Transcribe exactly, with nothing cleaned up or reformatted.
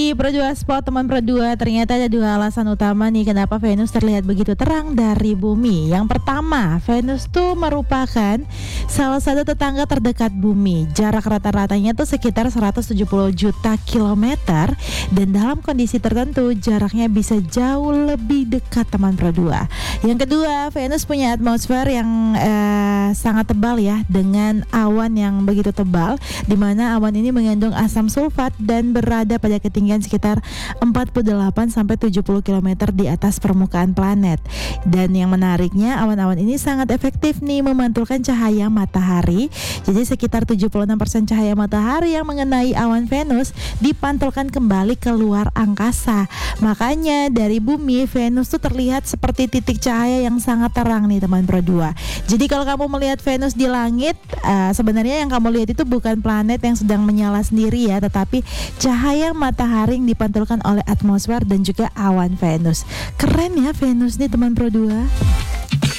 Di Pro dua Spot teman Pro dua, ternyata ada dua alasan utama nih kenapa Venus terlihat begitu terang dari bumi. Yang pertama, Venus tuh merupakan salah satu tetangga terdekat bumi. Jarak rata-ratanya tuh sekitar seratus tujuh puluh juta kilometer, dan dalam kondisi tertentu jaraknya bisa jauh lebih dekat teman Pro dua. Yang kedua, Venus punya atmosfer yang eh, sangat tebal ya, dengan awan yang begitu tebal, di mana awan ini mengandung asam sulfat dan berada pada ketinggian sekitar empat puluh delapan sampai tujuh puluh kilometer di atas permukaan planet. Dan yang menariknya, awan-awan ini sangat efektif nih memantulkan cahaya matahari. Jadi sekitar tujuh puluh enam persen cahaya matahari yang mengenai awan Venus dipantulkan kembali ke luar angkasa. Makanya dari bumi, Venus tuh terlihat seperti titik cahaya yang sangat terang nih teman Pro dua. Jadi kalau kamu melihat Venus di langit, uh, sebenarnya yang kamu lihat itu bukan planet yang sedang menyala sendiri ya, tetapi cahaya matahari yang dipantulkan oleh atmosfer dan juga awan Venus. Keren ya Venus nih teman Pro dua.